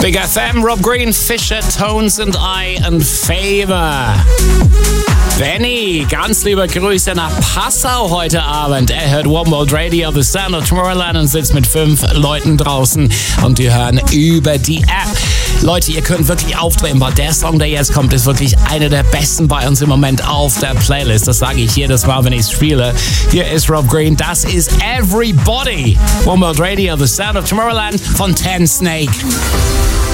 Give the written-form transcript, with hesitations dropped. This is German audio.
Big FM, Rob Green, Fisher, Tones and I and Favor. Benny, ganz liebe Grüße nach Passau heute Abend. Er hört One World Radio, The Sound of Tomorrowland und sitzt mit 5 Leuten draußen und die hören über die App. Leute, ihr könnt wirklich aufdrehen, weil der Song, der jetzt kommt, ist wirklich einer der besten bei uns im Moment auf der Playlist. Das sage ich jedes Mal, wenn ich es spiele. Hier ist Rob Green, das ist Everybody. One World Radio, The Sound of Tomorrowland von Ten Snake.